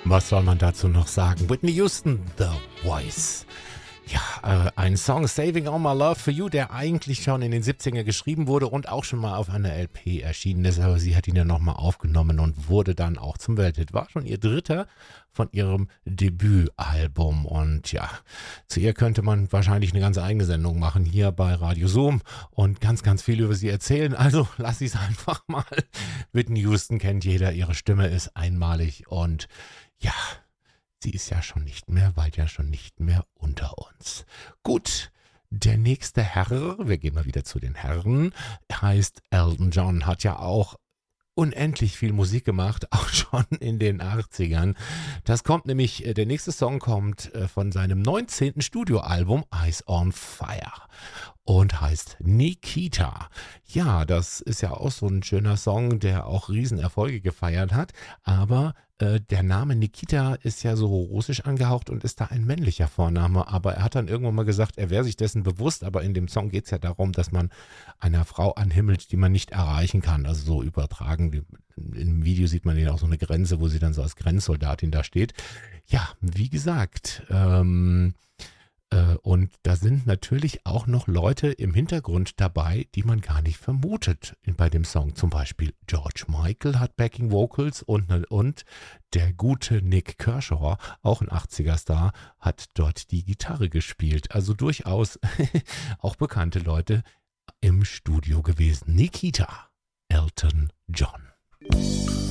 Was soll man dazu noch sagen? Whitney Houston, The Voice. Ja, ein Song, Saving All My Love for You, der eigentlich schon in den 70er geschrieben wurde und auch schon mal auf einer LP erschienen ist, aber sie hat ihn dann nochmal aufgenommen und wurde dann auch zum Welthit. War schon ihr dritter von ihrem Debütalbum und ja, zu ihr könnte man wahrscheinlich eine ganze eigene Sendung machen hier bei Radio Zoom und ganz, ganz viel über sie erzählen. Also lass ich es einfach mal. Whitney Houston kennt jeder, ihre Stimme ist einmalig und ja, sie ist ja schon nicht mehr, weit ja schon nicht mehr unter uns. Gut, der nächste Herr, wir gehen mal wieder zu den Herren, heißt Elton John, hat ja auch unendlich viel Musik gemacht, auch schon in den 80ern. Das kommt nämlich, der nächste Song kommt von seinem 19. Studioalbum Eyes on Fire und heißt Nikita. Ja, das ist ja auch so ein schöner Song, der auch Riesenerfolge gefeiert hat, aber der Name Nikita ist ja so russisch angehaucht und ist da ein männlicher Vorname, aber er hat dann irgendwann mal gesagt, er wäre sich dessen bewusst, aber in dem Song geht es ja darum, dass man einer Frau anhimmelt, die man nicht erreichen kann, also so übertragen. Im Video sieht man ja auch so eine Grenze, wo sie dann so als Grenzsoldatin da steht. Ja, wie gesagt, und da sind natürlich auch noch Leute im Hintergrund dabei, die man gar nicht vermutet bei dem Song. Zum Beispiel George Michael hat Backing Vocals und der gute Nick Kershaw, auch ein 80er-Star, hat dort die Gitarre gespielt. Also durchaus auch bekannte Leute im Studio gewesen. Nikita, Elton John.